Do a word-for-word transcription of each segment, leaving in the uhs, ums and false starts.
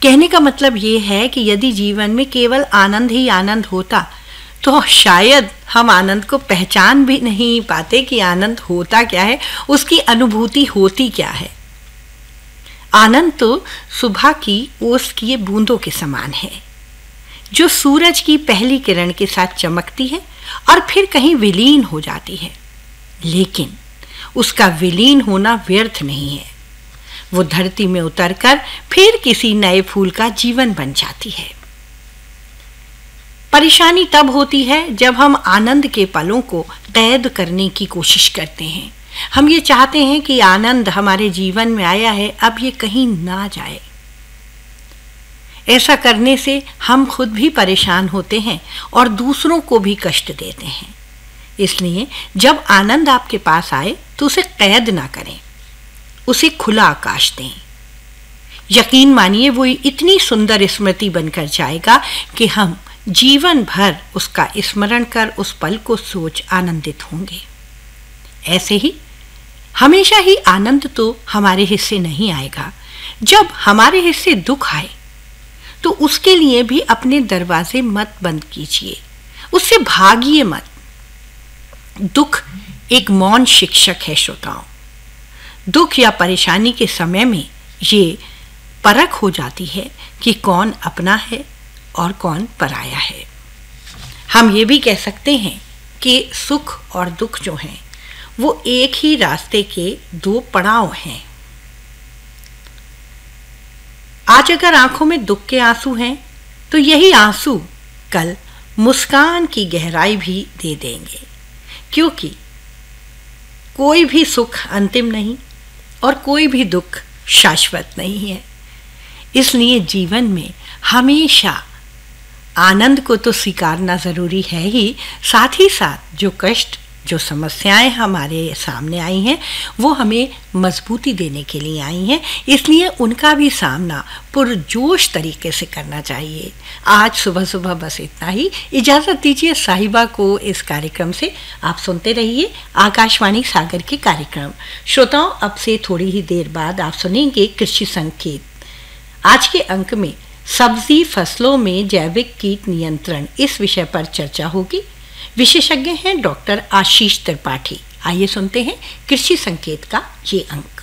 कहने का मतलब ये है कि यदि जीवन में केवल आनंद ही आनंद होता तो शायद हम आनंद को पहचान भी नहीं पाते कि आनंद होता क्या है, उसकी अनुभूति होती क्या है। आनंद तो सुबह की ओस की बूंदों के समान है जो सूरज की पहली किरण के साथ चमकती है और फिर कहीं विलीन हो जाती है, लेकिन उसका विलीन होना व्यर्थ नहीं है। वो धरती में उतरकर फिर किसी नए फूल का जीवन बन जाती है। परेशानी तब होती है जब हम आनंद के पलों को कैद करने की कोशिश करते हैं। हम ये चाहते हैं कि आनंद हमारे जीवन में आया है, अब ये कहीं ना जाए। ऐसा करने से हम खुद भी परेशान होते हैं और दूसरों को भी कष्ट देते हैं। इसलिए जब आनंद आपके पास आए तो उसे कैद ना करें, उसे खुला आकाश दें। यकीन मानिए वो इतनी सुंदर स्मृति बनकर जाएगा कि हम जीवन भर उसका स्मरण कर उस पल को सोच आनंदित होंगे। ऐसे ही हमेशा ही आनंद तो हमारे हिस्से नहीं आएगा। जब हमारे हिस्से दुख आए तो उसके लिए भी अपने दरवाजे मत बंद कीजिए, उससे भागिए मत। दुख एक मौन शिक्षक है श्रोताओं। दुख या परेशानी के समय में ये परख हो जाती है कि कौन अपना है और कौन पराया है। हम ये भी कह सकते हैं कि सुख और दुख जो हैं वो एक ही रास्ते के दो पड़ाव हैं। आज अगर आंखों में दुख के आंसू हैं तो यही आंसू कल मुस्कान की गहराई भी दे देंगे, क्योंकि कोई भी सुख अंतिम नहीं और कोई भी दुख शाश्वत नहीं है। इसलिए जीवन में हमेशा आनंद को तो स्वीकारना ज़रूरी है ही, साथ ही साथ जो कष्ट, जो समस्याएं हमारे सामने आई हैं वो हमें मजबूती देने के लिए आई हैं, इसलिए उनका भी सामना पुरजोश तरीके से करना चाहिए। आज सुबह सुबह बस इतना ही। इजाज़त दीजिए साहिबा को इस कार्यक्रम से। आप सुनते रहिए आकाशवाणी सागर के कार्यक्रम। श्रोताओं, अब से थोड़ी ही देर बाद आप सुनेंगे कृषि संकेत। आज के अंक में सब्जी फसलों में जैविक कीट नियंत्रण, इस विषय पर चर्चा होगी। विशेषज्ञ हैं डॉक्टर आशीष त्रिपाठी। आइए सुनते हैं कृषि संकेत का ये अंक।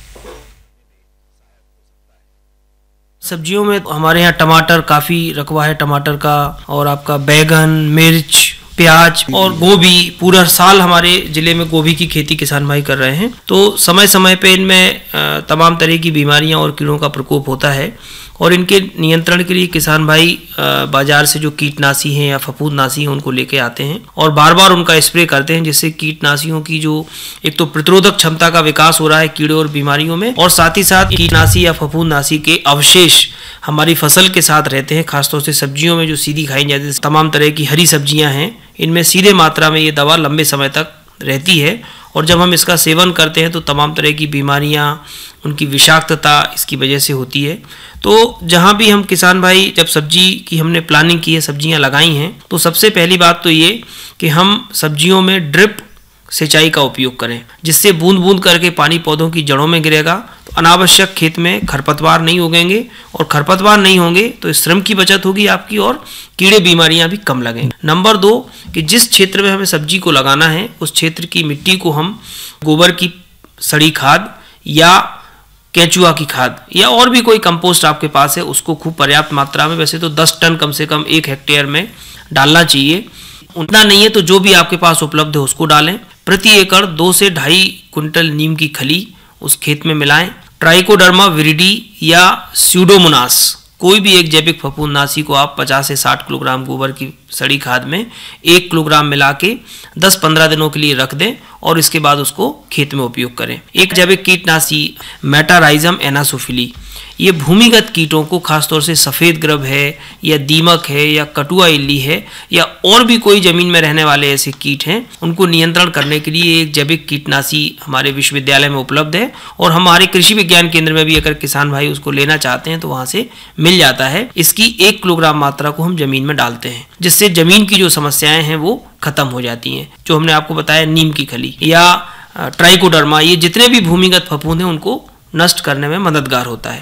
सब्जियों में हमारे यहाँ टमाटर काफ़ी रकबा है टमाटर का, और आपका बैगन, मिर्च, प्याज और गोभी। पूरा साल हमारे ज़िले में गोभी की खेती किसान भाई कर रहे हैं। तो समय समय पे इनमें तमाम तरह की बीमारियां और कीड़ों का प्रकोप होता है, और इनके नियंत्रण के लिए किसान भाई बाजार से जो कीटनाशी हैं या फफूंदनाशी हैं उनको लेके आते हैं और बार बार उनका स्प्रे करते हैं, जिससे कीटनाशियों की जो एक तो प्रतिरोधक क्षमता का विकास हो रहा है कीड़े और बीमारियों में, और साथ ही साथ कीटनाशी या फफूंदनाशी के अवशेष हमारी फसल के साथ रहते हैं। खासतौर से सब्जियों में जो सीधी खाई जाती है, तमाम तरह की हरी सब्जियां हैं, इनमें सीधे मात्रा में ये दवा लंबे समय तक रहती है, और जब हम इसका सेवन करते हैं तो तमाम तरह की बीमारियां, उनकी विषाक्तता इसकी वजह से होती है। तो जहाँ भी हम किसान भाई जब सब्जी की हमने प्लानिंग की है, सब्जियां लगाई हैं, तो सबसे पहली बात तो ये कि हम सब्जियों में ड्रिप सिंचाई का उपयोग करें, जिससे बूंद बूंद करके पानी पौधों की जड़ों में गिरेगा, तो अनावश्यक खेत में खरपतवार नहीं उगेंगे, और खरपतवार नहीं होंगे तो श्रम की बचत होगी आपकी, और कीड़े बीमारियां भी कम लगेंगी। नंबर दो कि जिस क्षेत्र में हमें सब्जी को लगाना है उस क्षेत्र की मिट्टी को हम गोबर की सड़ी खाद या केंचुआ की खाद या और भी कोई कंपोस्ट आपके पास है उसको खूब पर्याप्त मात्रा में, वैसे तो दस टन कम से कम एक हेक्टेयर में डालना चाहिए। उतना नहीं है तो जो भी आपके पास उपलब्ध है उसको डालें। प्रति एकड़ दो से ढाई कुंटल नीम की खली उस खेत में मिलाएं। ट्राइकोडर्मा विरिडी या स्यूडोमोनास कोई भी एक जैविक फफूंदनाशी को आप पचास से साठ किलोग्राम गोबर की सड़ी खाद में एक किलोग्राम मिला के दस पंद्रह दिनों के लिए रख दें, और इसके बाद उसको खेत में उपयोग करें। एक जैविक कीटनाशी मेटाराइजम एनासोफिली, ये भूमिगत कीटों को, खासतौर से सफ़ेद ग्रब है या दीमक है या कटुआ इल्ली है या और भी कोई ज़मीन में रहने वाले ऐसे कीट हैं, उनको नियंत्रण करने के लिए एक जैविक कीटनाशी हमारे विश्वविद्यालय में उपलब्ध है, और हमारे कृषि विज्ञान केंद्र में भी अगर किसान भाई उसको लेना चाहते हैं तो वहाँ से मिल जाता है। इसकी एक किलोग्राम मात्रा को हम ज़मीन में डालते हैं, जिससे ज़मीन की जो समस्याएं हैं वो खत्म हो जाती हैं। जो हमने आपको बताया नीम की खली या ट्राइकोडर्मा, ये जितने भी भूमिगत फफूंद हैं उनको नष्ट करने में मददगार होता है।